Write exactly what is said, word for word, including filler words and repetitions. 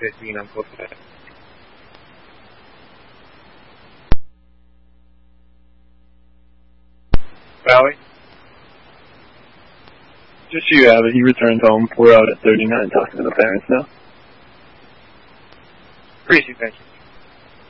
fifteen, I'm close to that. Valley? Just you, Abbott. He returned home. We're out at thirty-nine talking to the parents now. Appreciate that.